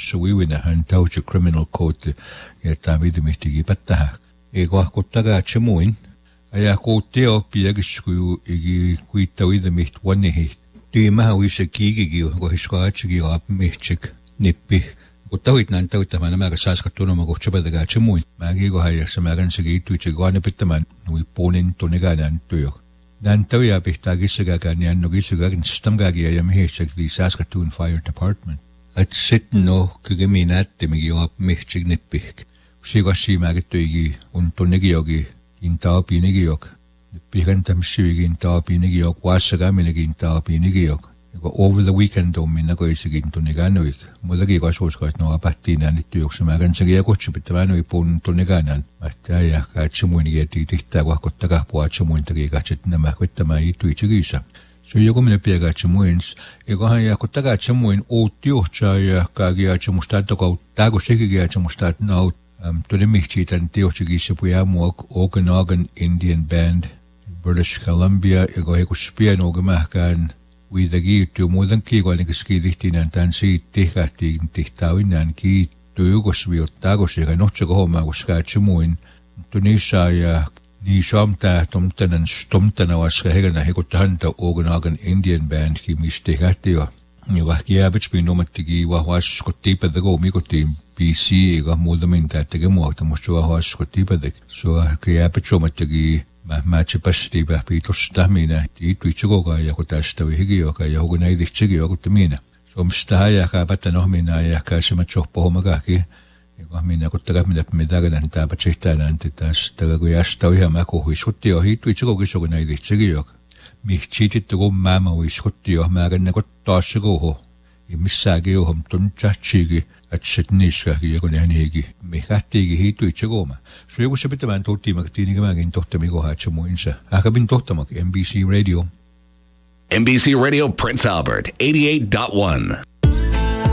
suiwina han tauja criminal code ja tamide mihtigi pattaha ego kottaga chemuin aya kotteo piagisku igi kuitawide miht wannehi timaha wise kigigi go hiskaachigi op mihchik nippi kottawit nan tawtamana maga saskattunoma gochbadaga chemuin magi go hayya samagan sigi tuichigone pittaman nui ponin toneganan tuyo Nantoya Pihtagisiga Ganyan Nogisuga and Stamgagi Yamhishak the Saskatoon Fire Department. At sit no Kugaminat Demigio Michig Nipik. Shigashi Magatuigi Untonigiogi in Taupi Nigiok. The Pigantam Shivig in Taupi Nigiok, Wasagaminig in Taupi Nigiok. Over the weekend, Minagoisig in Toniganoik. Mudagi was got no apatin and it took some Agansagia Gochipitano upon Toniganan. Mataya Kachamunigati Tawakotaka, Wachamuntagi Gachet Namakwitama to Ichigisa. So you go in a Piagachamuins, Egohaya Kotagachamuin, O Tiochaya, Kagiachamustato, Tago Shikigachamustat now to the Michit and Teochigisa Puyamwok, Okanagan Indian Band, British Columbia, Egohekuspia and Ogamakan. With the gear to more than Kigonik ski and Tansi, Tehati, Tihtawin, Ki, to Yugosville, Tagosig, and Nochagoma was Scatchamuin, Tunisia, Nishamta, Tomton, and Stomton was Hegana, Hegotanta, Oganagan Indian Band, he mistahatio. You are Giabich be nomatigi, was Scotipa the go, Mikotim, BC, got more than that to get more than Moshua was Scotipa. So Giabichomatigi. Matchipasti Bapito Stamina, Twitchoga, Yakotasta, Higioka, Yoganai, Chigiotamina. Some Stayaka, Batanomina, Yakashamacho Pomagaki, Yamina Kotagamina Medagan and Tabacheta and Titas, Tagayasta, Yamako, who shot your heat, which Oganai, Chigiok. Me cheated to go mamma, we shot your Magan, Tashago, Missagio, Homton Chachigi. At Shetnisha, Yagonanigi, Mehati, he to Ichagoma. So you was a bit of an Toti Martini in Totamigo Hachamoinsa. I have been Totamak, NBC Radio. NBC Radio, Prince Albert, 88.1.